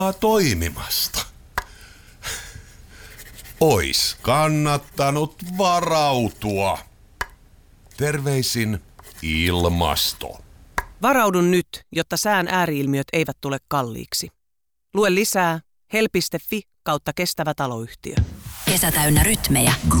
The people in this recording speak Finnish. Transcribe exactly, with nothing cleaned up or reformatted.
toimimasta. Ois kannattanut varautua. Terveisin Ilmasto. Varaudun nyt, jotta sään ääriilmiöt eivät tule kalliiksi. Lue lisää help piste fi kautta kestävä taloyhtiö. Kesä täynnä rytmejä.